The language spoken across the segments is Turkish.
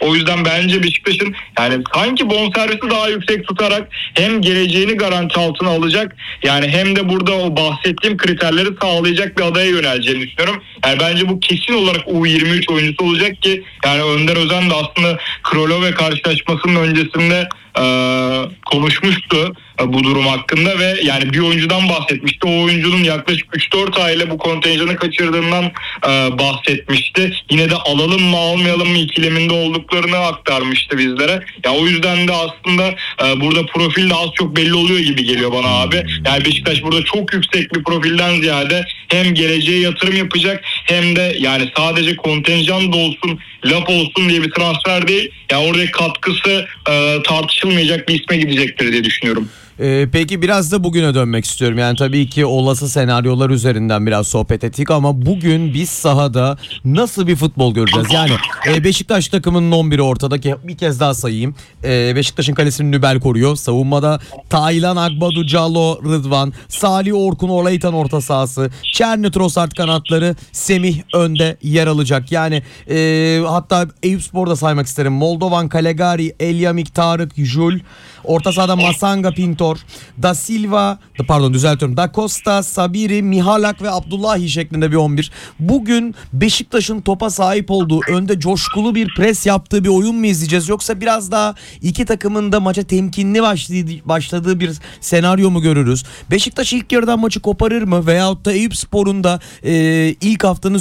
O yüzden bence Beşiktaş'ın yani sanki bonservisi daha yüksek tutarak hem geleceğini garanti altına alacak, yani hem de burada o bahsettiğim kriterleri sağlayacak bir adaya yöneleceğini düşünüyorum. Yani bence bu kesin olarak U23 oyuncusu olacak ki yani Önder Özen de aslında Krolove karşılaşmasının öncesinde konuşmuştu bu durum hakkında ve yani bir oyuncudan bahsetmişti. O oyuncunun yaklaşık 3-4 aile bu kontenjanı kaçırdığından bahsetmişti. Yine de alalım mı almayalım mı ikileminde olduklarını aktarmıştı bizlere. Ya o yüzden de aslında burada profil de az çok belli oluyor gibi geliyor bana abi. Yani Beşiktaş burada çok yüksek bir profilden ziyade hem geleceğe yatırım yapacak hem de yani sadece kontenjan da olsun, laf olsun diye bir transfer değil. Yani oradaki katkısı tartışılmayacak bir isme gidecektir diye düşünüyorum. Peki biraz da bugüne dönmek istiyorum. Yani tabii ki olası senaryolar üzerinden biraz sohbet ettik ama bugün biz sahada nasıl bir futbol göreceğiz? Yani Beşiktaş takımının 11'i ortada ki bir kez daha sayayım. Beşiktaş'ın kalesini Nübel koruyor. Savunmada Taylan, Agbadu, Calo, Rıdvan, Salih, Orkun, Orlaytan orta sahası, Çerni, Trossard kanatları, Semih önde yer alacak. Yani hatta Eyüpspor'da saymak isterim. Moldovan, Calegari, Elyamik, Tarık, Jul. Orta sahada Masanga, Pintor, Da Silva, Da Costa, Sabiri, Mihalak ve Abdullahi şeklinde bir 11. Bugün Beşiktaş'ın topa sahip olduğu, önde coşkulu bir pres yaptığı bir oyun mu izleyeceğiz? Yoksa biraz daha iki takımın da maça temkinli başladığı bir senaryo mu görürüz? Beşiktaş ilk yarıdan maçı koparır mı? Veyahut da Eyüpspor'un da ilk haftanın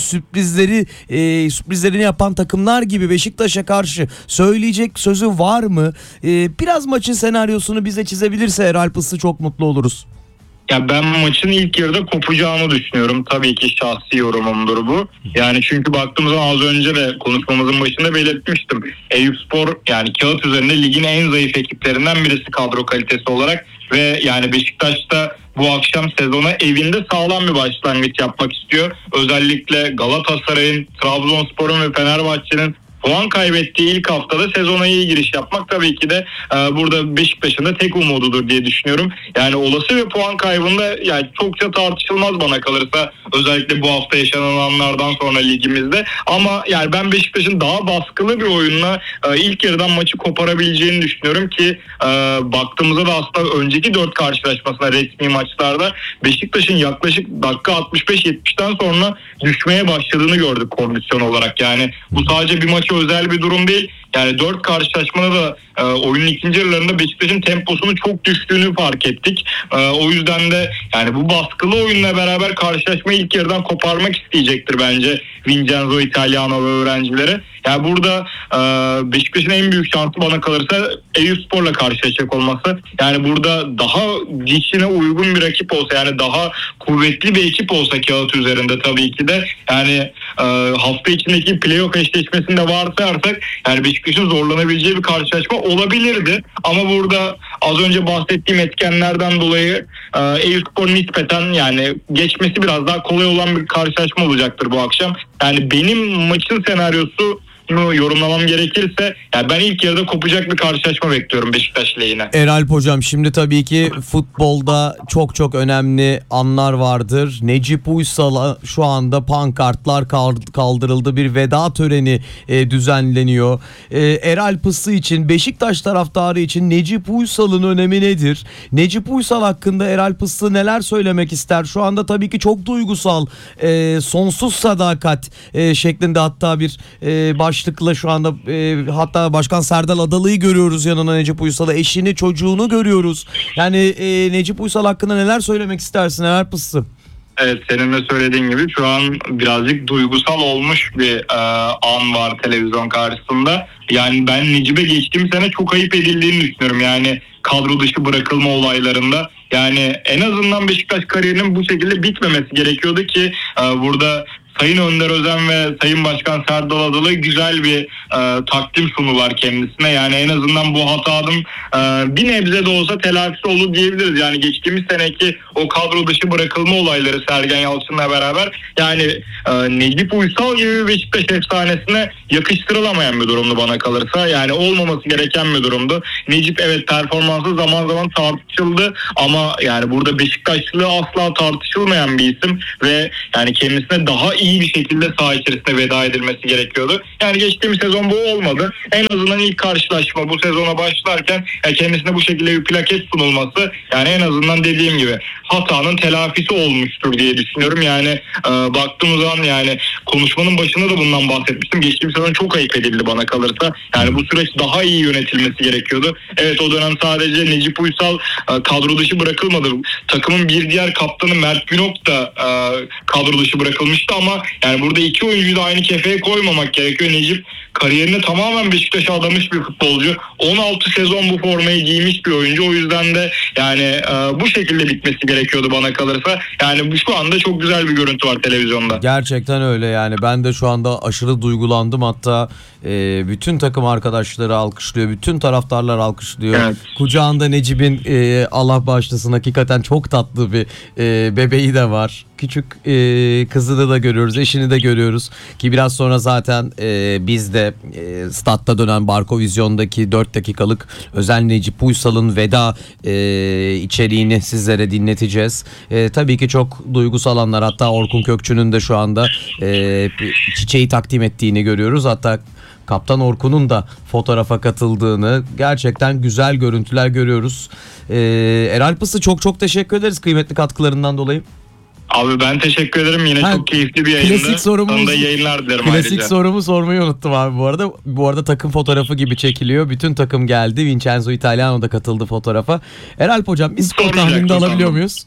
sürprizlerini yapan takımlar gibi Beşiktaş'a karşı söyleyecek sözü var mı? Biraz maçın senaryosunu bize çizebilirse Eralp Issı çok mutlu oluruz. Ya ben maçın ilk yarıda kopacağını düşünüyorum. Tabii ki şahsi yorumumdur bu. Yani çünkü baktığımız zaman az önce de konuşmamızın başında belirtmiştim. Eyüpspor yani kağıt üzerinde ligin en zayıf ekiplerinden birisi kadro kalitesi olarak ve yani Beşiktaş da bu akşam sezona evinde sağlam bir başlangıç yapmak istiyor. Özellikle Galatasaray'ın, Trabzonspor'un ve Fenerbahçe'nin puan kaybettiği ilk haftada sezona iyi giriş yapmak tabii ki de burada Beşiktaş'ın da tek umududur diye düşünüyorum. Yani olası bir puan kaybında yani çokça tartışılmaz bana kalırsa, özellikle bu hafta yaşananlardan sonra ligimizde. Ama yani ben Beşiktaş'ın daha baskılı bir oyunla ilk yarıdan maçı koparabileceğini düşünüyorum ki baktığımızda da aslında önceki 4 karşılaşmasına resmi maçlarda Beşiktaş'ın yaklaşık dakika 65-70'ten sonra düşmeye başladığını gördük kondisyon olarak. Yani bu sadece bir maça özel bir durum değil. Yani 4 karşılaşmada da oyunun ikinci yarılarında Beşiktaş'ın temposunun çok düştüğünü fark ettik. O yüzden de yani bu baskılı oyunla beraber karşılaşmayı ilk yarıdan koparmak isteyecektir bence Vincenzo Italiano ve öğrencileri. Yani burada Beşiktaş'ın en büyük şansı bana kalırsa Eyüpspor'la karşılaşacak olması. Yani burada daha dişine uygun bir rakip olsa, yani daha kuvvetli bir ekip olsa kağıt üzerinde tabii ki de yani hafta içindeki playoff eşleşmesinde varsayarsak yani Beşiktaş'ın zorlanabileceği bir karşılaşma olabilirdi. Ama burada az önce bahsettiğim etkenlerden dolayı Eyüpspor nispeten yani geçmesi biraz daha kolay olan bir karşılaşma olacaktır bu akşam. Yani benim maçın senaryosu yorumlamam gerekirse yani ben ilk yarıda kopacak bir karşılaşma bekliyorum Beşiktaş lehine. Eralp hocam, şimdi tabii ki futbolda çok önemli anlar vardır. Necip Uysal'a şu anda pankartlar kaldırıldı, bir veda töreni düzenleniyor. Eralp Issı için, Beşiktaş taraftarı için Necip Uysal'ın önemi nedir? Necip Uysal hakkında Eralp Issı neler söylemek ister? Şu anda tabii ki çok duygusal, sonsuz sadakat şeklinde hatta bir başlıkla şu anda hatta Başkan Serdal Adalı'yı görüyoruz yanına, Necip Uysal'ı, eşini, çocuğunu görüyoruz. Yani Necip Uysal hakkında neler söylemek istersin Eralp Issı? Evet, senin de söylediğin gibi şu an birazcık duygusal olmuş bir an var televizyon karşısında. Yani ben Necip'e geçtiğim sene çok ayıp edildiğini düşünüyorum. Yani kadro dışı bırakılma olaylarında. Yani en azından Beşiktaş kariyerinin bu şekilde bitmemesi gerekiyordu ki burada Sayın Önder Özen ve Sayın Başkan Serdal Adalı güzel bir takdim sunular kendisine. Yani en azından bu hatanın bir nebze de olsa telafisi olur diyebiliriz. Yani geçtiğimiz seneki o kadro dışı bırakılma olayları Sergen Yalçın'la beraber yani Necip Uysal gibi bir Beşiktaş efsanesine yakıştırılamayan bir durumdu bana kalırsa. Yani olmaması gereken bir durumdu. Necip evet performansı zaman zaman tartışıldı ama yani burada Beşiktaşlı asla tartışılmayan bir isim ve yani kendisine daha iyi iyi bir şekilde saha içerisinde veda edilmesi gerekiyordu. Yani geçtiğimiz sezon bu olmadı. En azından ilk karşılaşma bu sezona başlarken kendisine bu şekilde bir plaket sunulması, yani en azından dediğim gibi hatanın telafisi olmuştur diye düşünüyorum. Yani baktığımız zaman, yani konuşmanın başında da bundan bahsetmiştim. Geçtiğimiz sezon çok ayıp edildi bana kalırsa. Yani bu süreç daha iyi yönetilmesi gerekiyordu. Evet, o dönem sadece Necip Uysal kadro dışı bırakılmadı. Takımın bir diğer kaptanı Mert Günok da kadro dışı bırakılmıştı ama yani burada iki oyuncuyu da aynı kefeye koymamak gerekiyor. Necip kariyerini tamamen Beşiktaş'a adamış bir futbolcu. 16 sezon bu formayı giymiş bir oyuncu. O yüzden de yani bu şekilde bitmesi gerekiyordu bana kalırsa. Yani şu anda çok güzel bir görüntü var televizyonda. Gerçekten öyle, yani ben de şu anda aşırı duygulandım. Hatta bütün takım arkadaşları alkışlıyor, bütün taraftarlar alkışlıyor. Evet. Kucağında Necip'in Allah bağışlasın hakikaten çok tatlı bir bebeği de var. Küçük kızını da görüyoruz, eşini de görüyoruz ki biraz sonra zaten biz de statta dönen Barko Vizyon'daki 4 dakikalık özel Necip Uysal'ın veda içeriğini sizlere dinleteceğiz. Tabii ki çok duygusal anlar, hatta Orkun Kökçü'nün de şu anda çiçeği takdim ettiğini görüyoruz. Hatta Kaptan Orkun'un da fotoğrafa katıldığını, gerçekten güzel görüntüler görüyoruz. Eralp Pıs'ı çok teşekkür ederiz kıymetli katkılarından dolayı. Abi ben teşekkür ederim. Yine çok keyifli bir yayındı. Klasik sorumuz, yayınlar dilerim klasik ayrıca. sorumu sormayı unuttum abi bu arada. Bu arada takım fotoğrafı gibi çekiliyor. Bütün takım geldi. Vincenzo Italiano da katıldı fotoğrafa. Eralp hocam, biz skor tahminini alabiliyor muyuz?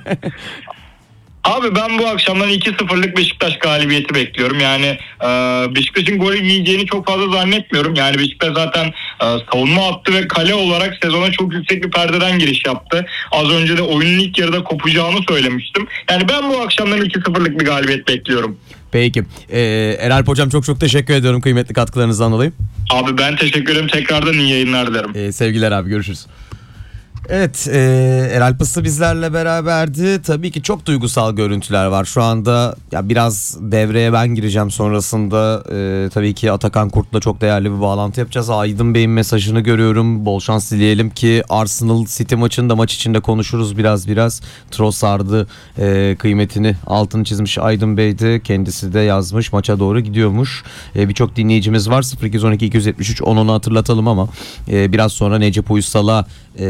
Abi ben bu akşamdan 2-0'lık Beşiktaş galibiyeti bekliyorum. Yani Beşiktaş'ın gol yiyeceğini çok fazla zannetmiyorum. Yani Beşiktaş zaten savunma hattı ve kale olarak sezona çok yüksek bir perdeden giriş yaptı. Az önce de oyunun ilk yarıda kopacağını söylemiştim. Yani ben bu akşamdan 2-0'lık bir galibiyet bekliyorum. Peki. Eralp hocam çok teşekkür ediyorum kıymetli katkılarınızdan dolayı. Abi ben teşekkür ederim. Tekrardan iyi yayınlar dilerim. Sevgiler abi, görüşürüz. Evet, Eralp Pıs'ı bizlerle beraberdi. Tabii ki çok duygusal görüntüler var. Şu anda ya biraz devreye ben gireceğim, sonrasında tabii ki Atakan Kurt'la çok değerli bir bağlantı yapacağız. Aydın Bey'in mesajını görüyorum. Bol şans dileyelim ki Arsenal City maçında, maç içinde konuşuruz biraz. Trossard'ı kıymetini altını çizmiş Aydın Bey de, kendisi de yazmış, maça doğru gidiyormuş. Birçok dinleyicimiz var. 0212 273 10 hatırlatalım ama biraz sonra Necip Uysal'a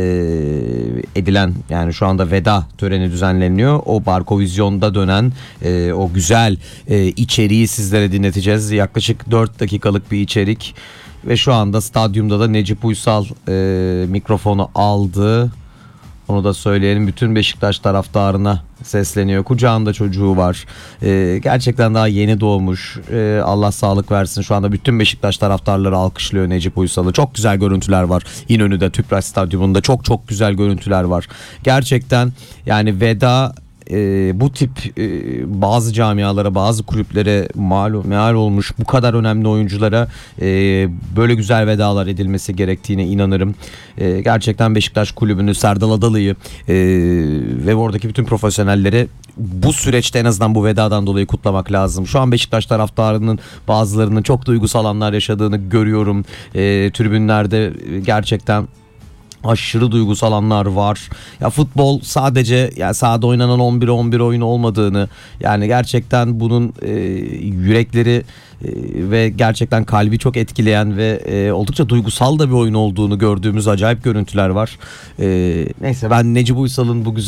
edilen, yani şu anda veda töreni düzenleniyor. O Barko Vizyon'da dönen o güzel içeriği sizlere dinleteceğiz. Yaklaşık 4 dakikalık bir içerik ve şu anda stadyumda da Necip Uysal mikrofonu aldı. Onu da söyleyelim, bütün Beşiktaş taraftarına sesleniyor. Kucağında çocuğu var. Gerçekten daha yeni doğmuş. Allah sağlık versin. Şu anda bütün Beşiktaş taraftarları alkışlıyor Necip Uysal'ı. Çok güzel görüntüler var. İnönü'de, Tüpraş Stadyumunda çok güzel görüntüler var. Gerçekten yani veda bu tip bazı camialara, bazı kulüplere meal olmuş bu kadar önemli oyunculara böyle güzel vedalar edilmesi gerektiğine inanırım. Gerçekten Beşiktaş Kulübü'nü, Serdal Adalı'yı ve oradaki bütün profesyonelleri bu süreçte en azından bu vedadan dolayı kutlamak lazım. Şu an Beşiktaş taraftarının bazılarının çok duygusal anlar yaşadığını görüyorum. Tribünlerde gerçekten aşırı duygusal anlar var. Ya futbol sadece ya sahada oynanan 11 oyun olmadığını, yani gerçekten bunun yürekleri ve gerçekten kalbi çok etkileyen ve oldukça duygusal da bir oyun olduğunu gördüğümüz acayip görüntüler var. Neyse, ben Necip Uysal'ın bu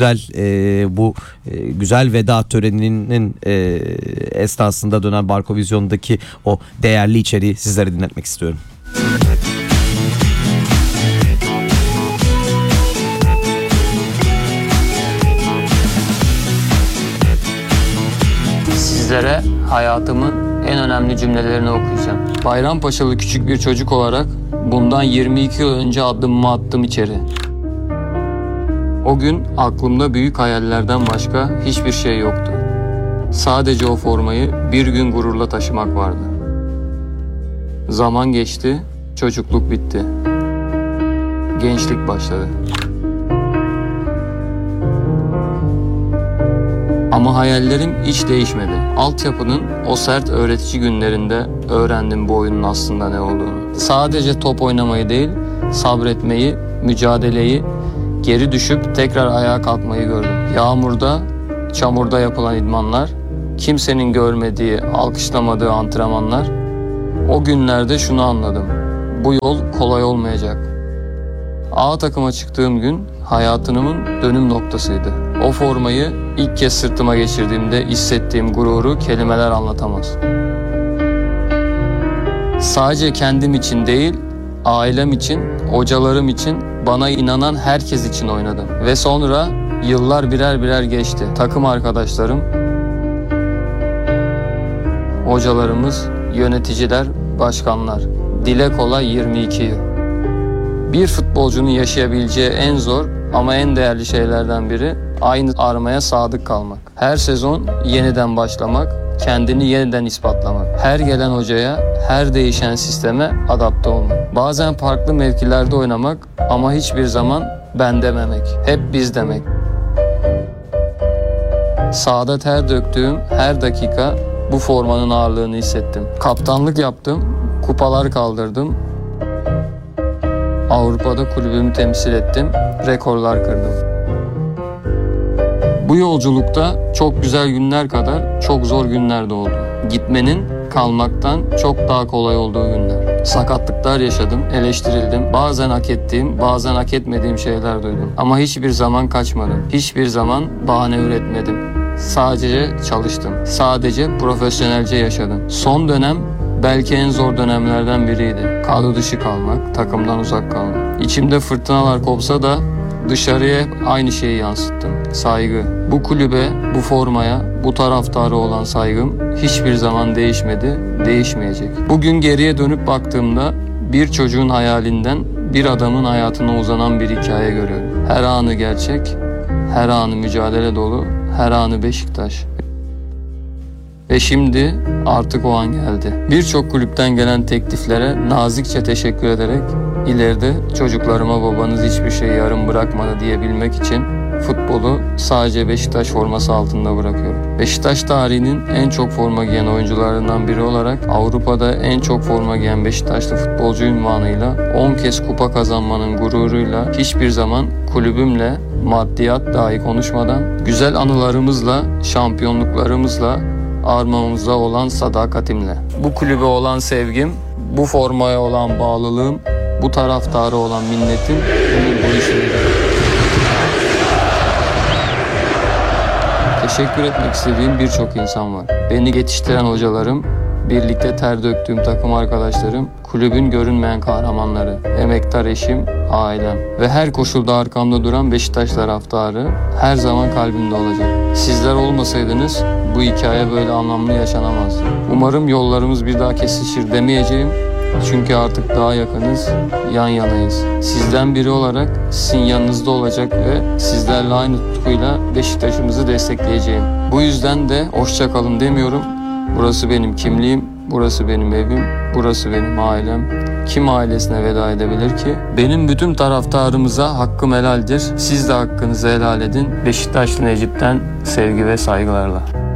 güzel veda töreninin esnasında dönen Barko Vizyon'daki o değerli içeriği sizlere dinletmek istiyorum. Sizlere hayatımın en önemli cümlelerini okuyacağım. Bayrampaşalı küçük bir çocuk olarak bundan 22 yıl önce adımımı attım içeri. O gün aklımda büyük hayallerden başka hiçbir şey yoktu. Sadece o formayı bir gün gururla taşımak vardı. Zaman geçti, çocukluk bitti. Gençlik başladı. Ama hayallerim hiç değişmedi. Altyapının o sert öğretici günlerinde öğrendim bu oyunun aslında ne olduğunu. Sadece top oynamayı değil, sabretmeyi, mücadeleyi, geri düşüp tekrar ayağa kalkmayı gördüm. Yağmurda, çamurda yapılan idmanlar, kimsenin görmediği, alkışlamadığı antrenmanlar. O günlerde şunu anladım. Bu yol kolay olmayacak. A takıma çıktığım gün hayatımın dönüm noktasıydı. O formayı ilk kez sırtıma geçirdiğimde hissettiğim gururu kelimeler anlatamaz. Sadece kendim için değil, ailem için, hocalarım için, bana inanan herkes için oynadım. Ve sonra yıllar birer birer geçti. Takım arkadaşlarım, hocalarımız, yöneticiler, başkanlar. Dile kolay 22 yıl. Bir futbolcunun yaşayabileceği en zor ama en değerli şeylerden biri aynı armaya sadık kalmak. Her sezon yeniden başlamak, kendini yeniden ispatlamak. Her gelen hocaya, her değişen sisteme adapte olmak. Bazen farklı mevkilerde oynamak ama hiçbir zaman ben dememek. Hep biz demek. Sahada ter döktüğüm her dakika bu formanın ağırlığını hissettim. Kaptanlık yaptım, kupalar kaldırdım. Avrupa'da kulübümü temsil ettim, rekorlar kırdım. Bu yolculukta çok güzel günler kadar çok zor günler de oldu. Gitmenin kalmaktan çok daha kolay olduğu günler. Sakatlıklar yaşadım, eleştirildim. Bazen hak ettiğim, bazen hak etmediğim şeyler duydum. Ama hiçbir zaman kaçmadım. Hiçbir zaman bahane üretmedim. Sadece çalıştım. Sadece profesyonelce yaşadım. Son dönem belki en zor dönemlerden biriydi. Kadro dışı kalmak, takımdan uzak kalmak. İçimde fırtınalar kopsa da dışarıya aynı şeyi yansıttım. Saygı. Bu kulübe, bu formaya, bu taraftara olan saygım hiçbir zaman değişmedi, değişmeyecek. Bugün geriye dönüp baktığımda bir çocuğun hayalinden bir adamın hayatına uzanan bir hikaye görüyorum. Her anı gerçek, her anı mücadele dolu, her anı Beşiktaş. Ve şimdi artık o an geldi. Birçok kulüpten gelen tekliflere nazikçe teşekkür ederek ileride çocuklarıma babanız hiçbir şeyi yarım bırakmadı diyebilmek için futbolu sadece Beşiktaş forması altında bırakıyorum. Beşiktaş tarihinin en çok forma giyen oyuncularından biri olarak Avrupa'da en çok forma giyen Beşiktaşlı futbolcu unvanıyla 10 kez kupa kazanmanın gururuyla hiçbir zaman kulübümle maddiyat dahi konuşmadan güzel anılarımızla, şampiyonluklarımızla, armamıza olan sadakatimle, bu kulübe olan sevgim, bu formaya olan bağlılığım, bu taraftara olan minnetim ömür boyu sürecek. Teşekkür etmek istediğim birçok insan var. Beni yetiştiren hocalarım, birlikte ter döktüğüm takım arkadaşlarım, kulübün görünmeyen kahramanları, emektar eşim, ailem ve her koşulda arkamda duran Beşiktaş taraftarı her zaman kalbimde olacak. Sizler olmasaydınız bu hikaye böyle anlamlı yaşanamazdı. Umarım yollarımız bir daha kesişir demeyeceğim. Çünkü artık daha yakınız, yan yanayız. Sizden biri olarak sizin yanınızda olacak ve sizlerle aynı tutkuyla Beşiktaş'ımızı destekleyeceğim. Bu yüzden de hoşça kalın demiyorum. Burası benim kimliğim, burası benim evim, burası benim ailem. Kim ailesine veda edebilir ki? Benim bütün taraftarımıza hakkım helaldir. Siz de hakkınızı helal edin. Beşiktaşlı Necip'ten sevgi ve saygılarla.